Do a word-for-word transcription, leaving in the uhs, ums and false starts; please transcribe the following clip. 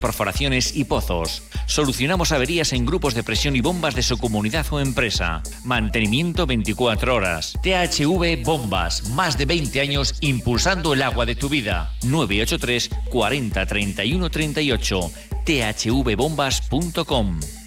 perforaciones y pozos. Solucionamos averías en grupos de presión y bombas de su comunidad o empresa. Mantenimiento veinticuatro horas. T H V Bombas, más de veinte años impulsando el agua de tu vida. nueve ocho tres cuarenta treinta y uno treinta y ocho. t h v bombas punto com.